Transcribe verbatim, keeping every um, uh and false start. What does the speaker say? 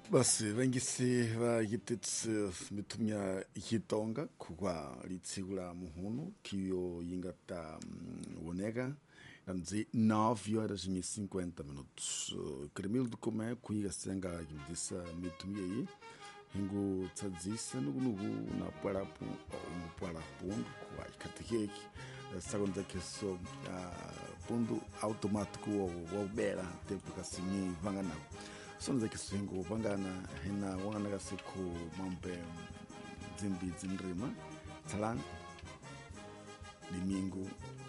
Basi wengi si va yititsi mitumia hitonga kwa litsigula muhunu kiyo yingata wonega namzi nove horas e cinquenta minutos. Kremil do come kuiga senga gimdisa mitumia yi hingu tsadzisa nugu nugu na parapu o para pundu kwa ikatiheki sagonza keso pundu automático o bera tempo kasini vangana sonza kisingo vangana hina wana gasiku mambe zimbi zinrima talan domingo